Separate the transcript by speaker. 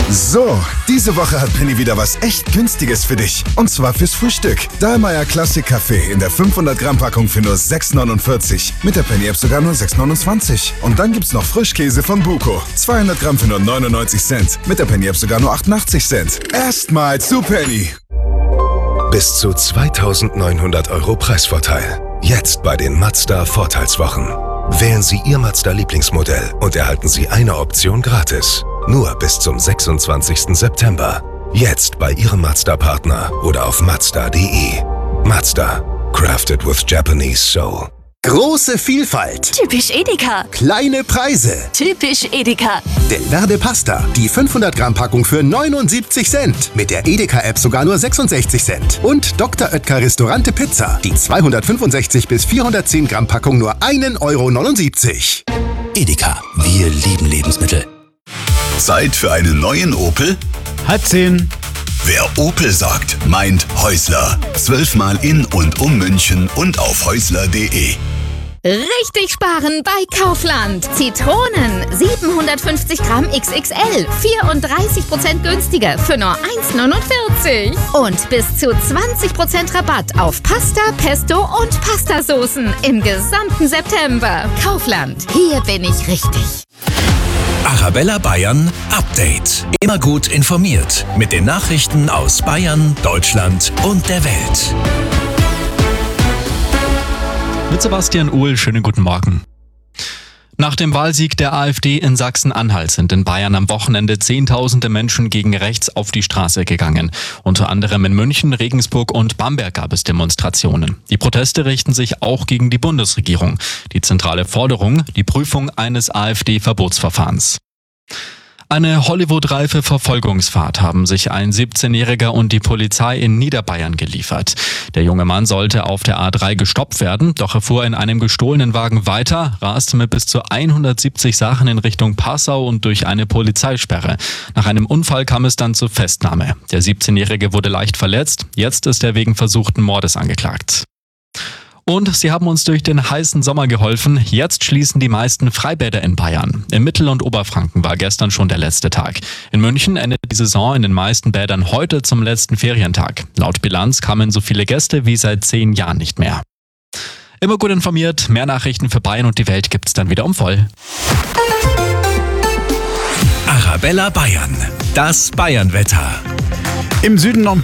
Speaker 1: So, diese Woche hat Penny wieder was echt Günstiges für dich. Und zwar fürs Frühstück. Dahlmeier Classic Kaffee in der 500-Gramm-Packung für nur 6,49. Mit der Penny-App sogar nur 6,29. Und dann gibt's noch Frischkäse von Buko. 200 Gramm für nur 99 Cent. Mit der Penny-App sogar nur 88 Cent. Erstmal zu Penny.
Speaker 2: Bis zu 2.900 € Preisvorteil. Jetzt bei den Mazda Vorteilswochen. Wählen Sie Ihr Mazda-Lieblingsmodell und erhalten Sie eine Option gratis. Nur bis zum 26. September. Jetzt bei Ihrem Mazda-Partner oder auf Mazda.de. Mazda. Crafted with Japanese Soul.
Speaker 3: Große Vielfalt.
Speaker 4: Typisch Edeka.
Speaker 3: Kleine Preise.
Speaker 4: Typisch Edeka.
Speaker 3: Del Verde Pasta. Die 500-Gramm-Packung für 79 Cent. Mit der Edeka-App sogar nur 66 Cent. Und Dr. Oetker Restaurante Pizza. Die 265 bis 410 Gramm Packung nur 1,79 €.
Speaker 5: Edeka. Wir lieben Lebensmittel.
Speaker 6: Zeit für einen neuen Opel?
Speaker 7: 9:30.
Speaker 6: Wer Opel sagt, meint Häusler. 12-mal in und um München und auf häusler.de.
Speaker 8: Richtig sparen bei Kaufland. Zitronen 750 Gramm XXL, 34% günstiger für nur 1,49. Und bis zu 20% Rabatt auf Pasta, Pesto und Pastasoßen im gesamten September. Kaufland, hier bin ich richtig.
Speaker 5: Arabella Bayern Update. Immer gut informiert mit den Nachrichten aus Bayern, Deutschland und der Welt.
Speaker 7: Mit Sebastian Uhl, schönen guten Morgen. Nach dem Wahlsieg der AfD in Sachsen-Anhalt sind in Bayern am Wochenende Zehntausende Menschen gegen rechts auf die Straße gegangen. Unter anderem in München, Regensburg und Bamberg gab es Demonstrationen. Die Proteste richten sich auch gegen die Bundesregierung. Die zentrale Forderung, die Prüfung eines AfD-Verbotsverfahrens. Eine Hollywood-reife Verfolgungsfahrt haben sich ein 17-Jähriger und die Polizei in Niederbayern geliefert. Der junge Mann sollte auf der A3 gestoppt werden, doch er fuhr in einem gestohlenen Wagen weiter, raste mit bis zu 170 Sachen in Richtung Passau und durch eine Polizeisperre. Nach einem Unfall kam es dann zur Festnahme. Der 17-Jährige wurde leicht verletzt, jetzt ist er wegen versuchten Mordes angeklagt. Und sie haben uns durch den heißen Sommer geholfen. Jetzt schließen die meisten Freibäder in Bayern. Im Mittel- und Oberfranken war gestern schon der letzte Tag. In München endet die Saison in den meisten Bädern heute zum letzten Ferientag. Laut Bilanz kamen so viele Gäste wie seit 10 Jahren nicht mehr. Immer gut informiert, mehr Nachrichten für Bayern und die Welt gibt's dann wieder um voll.
Speaker 5: Arabella Bayern. Das Bayernwetter.
Speaker 9: Im Süden noch